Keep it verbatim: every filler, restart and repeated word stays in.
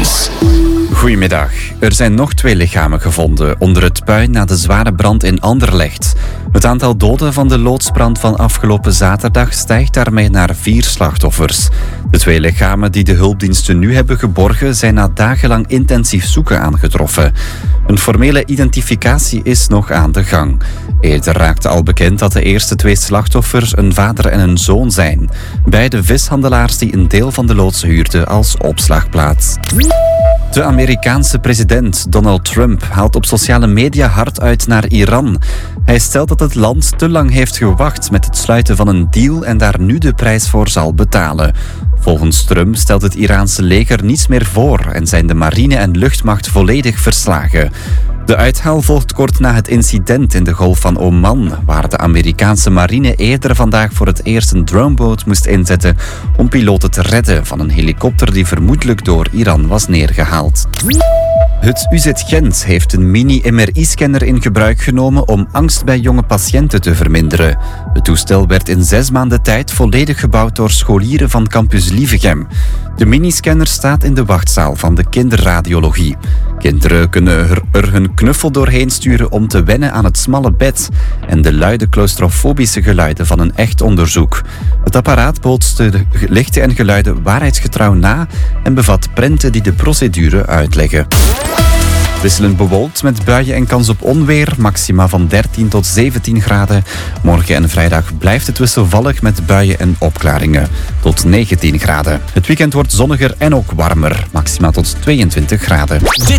Nieuws. Goedemiddag. Er zijn nog twee lichamen gevonden onder het puin na de zware brand in Anderlecht. Het aantal doden van de loodsbrand van afgelopen zaterdag stijgt daarmee naar vier slachtoffers. De twee lichamen die de hulpdiensten nu hebben geborgen zijn na dagenlang intensief zoeken aangetroffen. Een formele identificatie is nog aan de gang. Eerder raakte al bekend dat de eerste twee slachtoffers een vader en een zoon zijn. Beide vishandelaars die een deel van de loods huurden als opslagplaats. De Amerikaanse president Donald Trump haalt op sociale media hard uit naar Iran. Hij stelt dat het land te lang heeft gewacht met het sluiten van een deal en daar nu de prijs voor zal betalen. Volgens Trump stelt het Iraanse leger niets meer voor en zijn de marine en luchtmacht volledig verslagen. De uithaal volgt kort na het incident in de Golf van Oman, waar de Amerikaanse marine eerder vandaag voor het eerst een droneboot moest inzetten om piloten te redden van een helikopter die vermoedelijk door Iran was neergehaald. Het U Z Gent heeft een mini-M R I-scanner in gebruik genomen om angst bij jonge patiënten te verminderen. Het toestel werd in zes maanden tijd volledig gebouwd door scholieren van Campus Lievegem. De miniscanner staat in de wachtzaal van de kinderradiologie. Kinderen kunnen er, er hun knuffel doorheen sturen om te wennen aan het smalle bed en de luide claustrofobische geluiden van een echt onderzoek. Het apparaat bootst de lichten en geluiden waarheidsgetrouw na en bevat prenten die de procedure uitleggen. Wisselend bewolkt met buien en kans op onweer, maxima van dertien tot zeventien graden. Morgen en vrijdag blijft het wisselvallig met buien en opklaringen, tot negentien graden. Het weekend wordt zonniger en ook warmer, maxima tot tweeëntwintig graden. Dit